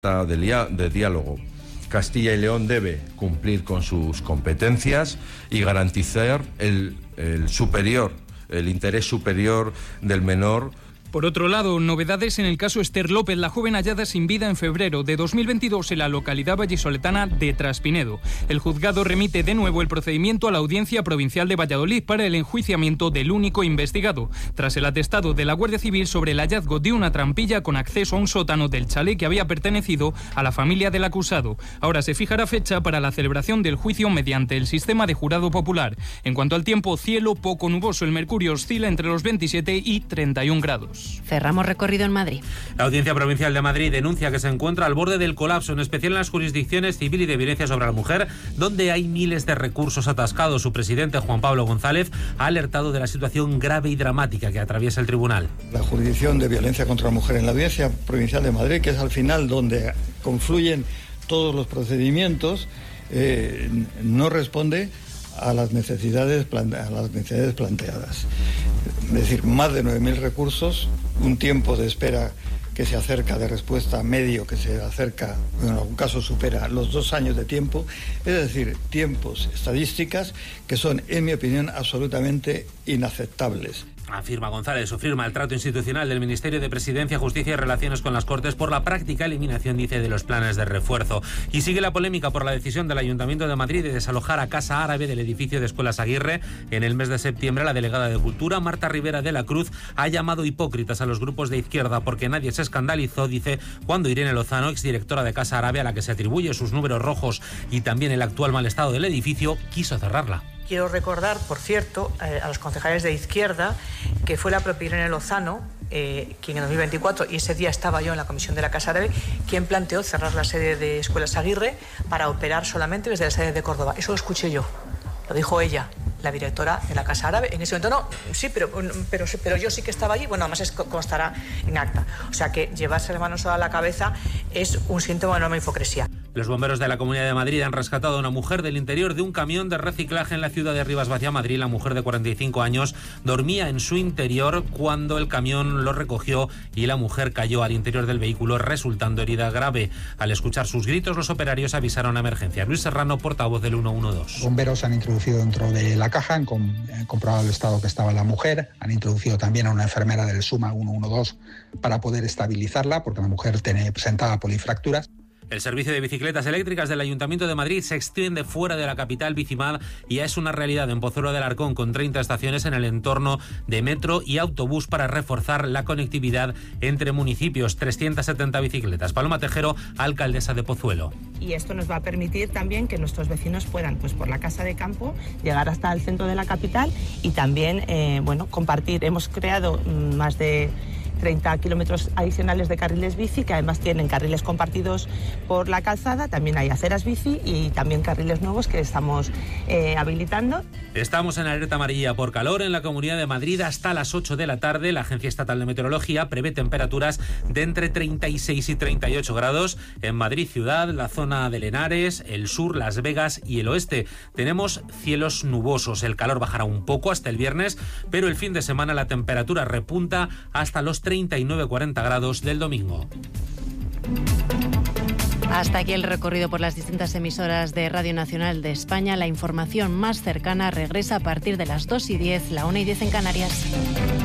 de diálogo. Castilla y León debe cumplir con sus competencias y garantizar el interés superior del menor. Por otro lado, novedades en el caso Esther López, la joven hallada sin vida en febrero de 2022 en la localidad vallisoletana de Traspinedo. El juzgado remite de nuevo el procedimiento a la Audiencia Provincial de Valladolid para el enjuiciamiento del único investigado, tras el atestado de la Guardia Civil sobre el hallazgo de una trampilla con acceso a un sótano del chalet que había pertenecido a la familia del acusado. Ahora se fijará fecha para la celebración del juicio mediante el sistema de jurado popular. En cuanto al tiempo, cielo poco nuboso. El mercurio oscila entre los 27 y 31 grados. Cerramos recorrido en Madrid. La Audiencia Provincial de Madrid denuncia que se encuentra al borde del colapso, en especial en las jurisdicciones civil y de violencia sobre la mujer, donde hay miles de recursos atascados. Su presidente, Juan Pablo González, ha alertado de la situación grave y dramática que atraviesa el tribunal. La jurisdicción de violencia contra la mujer en la Audiencia Provincial de Madrid, que es al final donde confluyen todos los procedimientos, no responde a las necesidades planteadas. Es decir, más de 9.000 recursos, un tiempo de espera que se acerca de respuesta medio, que se acerca, en algún caso supera los 2 años de tiempo, es decir, tiempos, estadísticas que son, en mi opinión, absolutamente inaceptables. Afirma González, o firma el trato institucional del Ministerio de Presidencia, Justicia y Relaciones con las Cortes por la práctica eliminación, dice, de los planes de refuerzo. Y sigue la polémica por la decisión del Ayuntamiento de Madrid de desalojar a Casa Árabe del edificio de Escuelas Aguirre. En el mes de septiembre, la delegada de Cultura, Marta Rivera de la Cruz, ha llamado hipócritas a los grupos de izquierda porque nadie se escandalizó, dice, cuando Irene Lozano, exdirectora de Casa Árabe, a la que se atribuye sus números rojos y también el actual mal estado del edificio, quiso cerrarla. Quiero recordar, por cierto, a los concejales de izquierda que fue la propia Irene Lozano, quien en 2024, y ese día estaba yo en la comisión de la Casa Árabe, quien planteó cerrar la sede de Escuelas Aguirre para operar solamente desde la sede de Córdoba. Eso lo escuché yo, lo dijo ella, la directora de la Casa Árabe. En ese momento no, sí, pero yo sí que estaba allí. Bueno, además constará en acta. O sea que llevarse las manos a la cabeza es un síntoma de enorme hipocresía. Los bomberos de la Comunidad de Madrid han rescatado a una mujer del interior de un camión de reciclaje en la ciudad de Rivas-Vacia, Madrid. La mujer de 45 años dormía en su interior cuando el camión lo recogió y la mujer cayó al interior del vehículo, resultando herida grave. Al escuchar sus gritos, los operarios avisaron a emergencia. Luis Serrano, portavoz del 112. Bomberos han introducido dentro de la caja, han comprobado el estado que estaba la mujer, han introducido también a una enfermera del SUMA 112 para poder estabilizarla, porque la mujer presentaba polifracturas. El servicio de bicicletas eléctricas del Ayuntamiento de Madrid se extiende fuera de la capital. Bicimad ya es una realidad en Pozuelo del Arcón, con 30 estaciones en el entorno de metro y autobús para reforzar la conectividad entre municipios. 370 bicicletas. Paloma Tejero, alcaldesa de Pozuelo. Y esto nos va a permitir también que nuestros vecinos puedan, pues por la casa de campo, llegar hasta el centro de la capital y también, compartir. Hemos creado más de 30 kilómetros adicionales de carriles bici, que además tienen carriles compartidos por la calzada, también hay aceras bici y también carriles nuevos que estamos habilitando. Estamos en alerta amarilla por calor en la Comunidad de Madrid hasta las 8 de la tarde. La Agencia Estatal de Meteorología prevé temperaturas de entre 36 y 38 grados en Madrid ciudad, la zona de Henares, el sur, Las Vegas y el oeste. Tenemos cielos nubosos. El calor bajará un poco hasta el viernes, pero el fin de semana la temperatura repunta hasta los 39-40 grados del domingo. Hasta aquí el recorrido por las distintas emisoras de Radio Nacional de España. La información más cercana regresa a partir de las 2:10, la 1:10 en Canarias.